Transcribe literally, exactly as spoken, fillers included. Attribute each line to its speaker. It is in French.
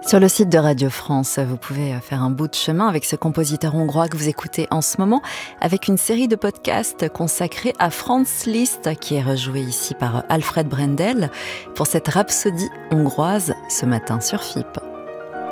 Speaker 1: Sur le site de Radio France, vous pouvez faire un bout de chemin avec ce compositeur hongrois que vous écoutez en ce moment, avec une série de podcasts consacrés à Franz Liszt, qui est rejoué ici par Alfred Brendel, pour cette rhapsodie hongroise ce matin sur F I P.